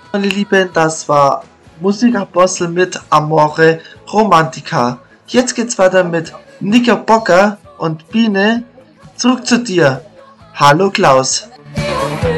Meine Lieben, das war Musikapostel mit Amore Romantica. Jetzt geht's weiter mit Knickerbocker und Biene. Zurück zu dir. Hallo Klaus.